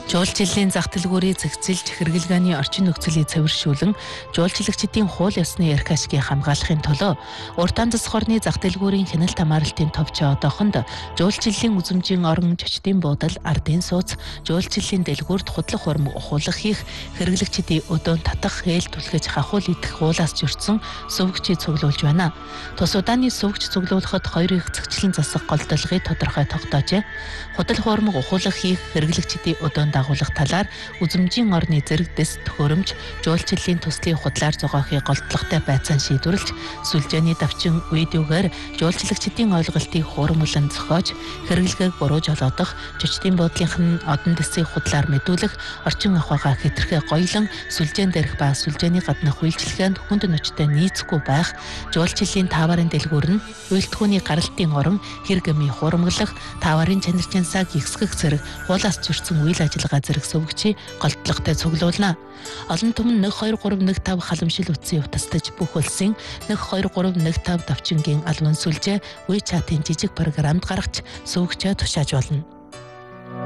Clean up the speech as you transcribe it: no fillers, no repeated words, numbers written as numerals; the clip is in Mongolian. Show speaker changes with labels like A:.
A: Жуулчлалын зах дэлгүүрийг зэгцэлж хэрэглэгээний орчин нөхцөлийг цэвэршүүлэн жуулчлагчдын хууль ёсны эрх ашгийг хамгаалахын төлөө уртаан засах орны зах дэлгүүрийн хяналт хамгаалалтын товч одоохонд жуулчлалын үзмжийн орон чочдын буудал, ардын сууц, жуулчлалын дэлгүүрт худлах урам ухуулах хийх, хэрэглэгчдийн өдөөн татах, ээл түлхэж хахуул идэх уулаас зөрчсөн сувгчийг цуглуулж байна. Тус удааны сувгч цуглуулахад хоёрын зэгчлэн засах голдолгыг тодорхой тогтоожээ. Худлах урам ухуулах хийх, хэрэглэгчдийн өдөөн дагуулах талаар үзмжийн орны зэрэг дэс төхөөрөмж, жуулчлалын төслийн худлаар зогоохыг голдлоготой байцаан шийдвэрлэж, сүлжээний давчин видеогээр жуулчлагчдын ойлголтыг хуурмлан зохиож, хэрэглэгээг буруу жолоодох, чочдын буудлынх нь одон дэсийг худлаар мэдүүлэх, орчин ахуйгаа хэтэрхээ гоёлон сүлжээн дээрх ба сүлжээний гаднах үйлчлэгээнд хүнд ночтой нийцэхгүй байх, жуулчлалын тааварын дэлгүүр нь үйлдвэрийн гаралтын орон, хэрэг амийн хуурмаглах, тааварын чанарчансааг ихсгэх зэрэг хуулаас зөрчсөн үйл ажиллагаа зэрэг сувгчийг голдлоготой цуглуулна. Олон түмэн 1231 халамжил утсын утастаж бүх улсын 1231 давчингийн албан сүлжээ WeChat-ийн жижиг програмд гаргаж сувгчаа тушааж болно.